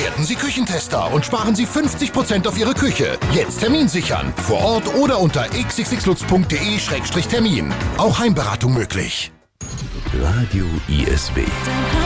Werden Sie Küchentester und sparen Sie 50% auf Ihre Küche. Jetzt Termin sichern. Vor Ort oder unter xxlutz.de/termin. Auch Heimberatung möglich. Radio ISB.